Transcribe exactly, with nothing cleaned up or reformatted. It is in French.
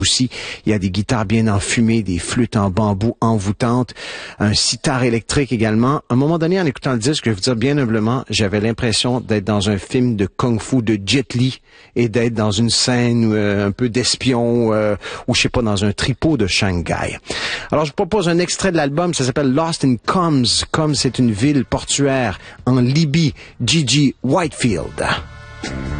aussi. Il y a des guitares bien enfumées, des flûtes en bambou envoûtantes, un sitar électrique également. À un moment donné, en écoutant le disque, je vais vous dire bien humblement, j'avais l'impression d'être dans un film de kung-fu de Jet Li et d'être dans une scène euh, un peu d'espion euh, ou je sais pas, dans un tripot de Shanghai. Alors, je vous propose un extrait de l'album, ça s'appelle Lost in Coms. Coms, c'est une ville portuaire en Libye. Gigi Whitefield.